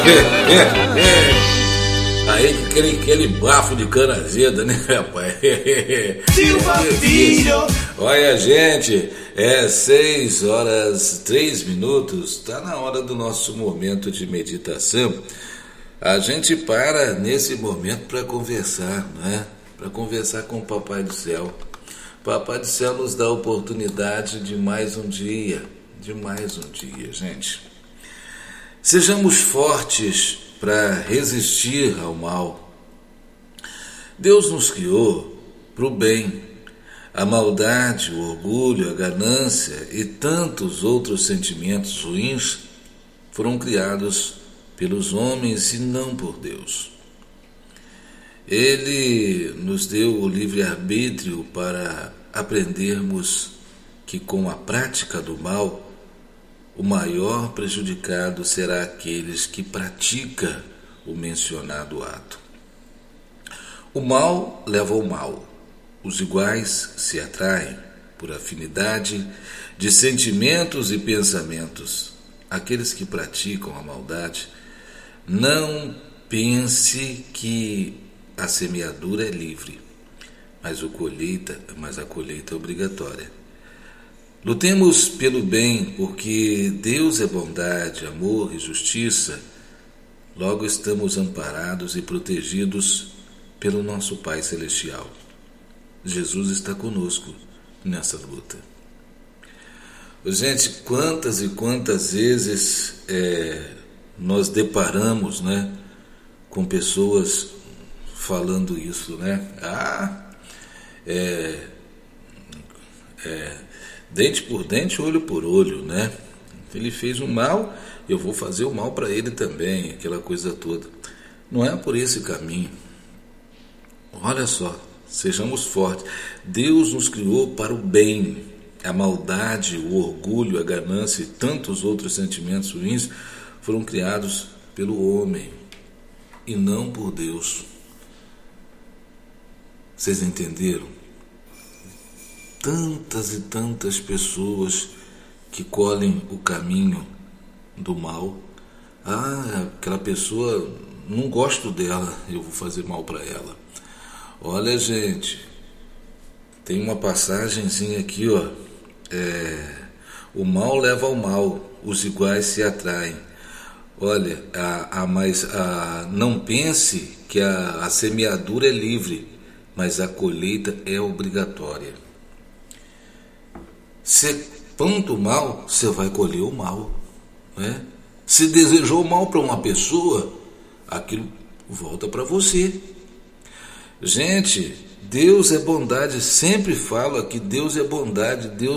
Aí aquele bafo de cana azeda, né, rapaz? Silva Filho! Olha, gente, 6h03, tá na hora do nosso momento de meditação. A gente para nesse momento para conversar, né? Para conversar com o Papai do Céu. Papai do Céu nos dá a oportunidade de mais um dia, gente. Sejamos fortes para resistir ao mal. Deus nos criou para o bem. A maldade, o orgulho, a ganância e tantos outros sentimentos ruins foram criados pelos homens e não por Deus. Ele nos deu o livre-arbítrio para aprendermos que com a prática do mal, o maior prejudicado será aqueles que praticam o mencionado ato. O mal leva ao mal. Os iguais se atraem por afinidade de sentimentos e pensamentos. Aqueles que praticam a maldade, não pense que a semeadura é livre, mas a colheita é obrigatória. Lutemos pelo bem, porque Deus é bondade, amor e justiça. Logo estamos amparados e protegidos pelo nosso Pai Celestial. Jesus está conosco nessa luta. Gente, quantas e quantas vezes nós deparamos, né, com pessoas falando isso, né? Dente por dente, olho por olho, né? Ele fez o mal, eu vou fazer o mal para ele também, aquela coisa toda. Não é por esse caminho. Olha só, sejamos fortes. Deus nos criou para o bem. A maldade, o orgulho, a ganância e tantos outros sentimentos ruins foram criados pelo homem e não por Deus. Vocês entenderam? Tantas e tantas pessoas que colhem o caminho do mal. Aquela pessoa, não gosto dela, eu vou fazer mal para ela. Olha, gente, tem uma passagenzinha aqui, ó. O mal leva ao mal, os iguais se atraem. Olha, não pense que a semeadura é livre, mas a colheita é obrigatória. Se planta o mal, você vai colher o mal, né? Se desejou o mal para uma pessoa, aquilo volta para você. Gente, Deus é bondade, sempre falo aqui, Deus é bondade, Deus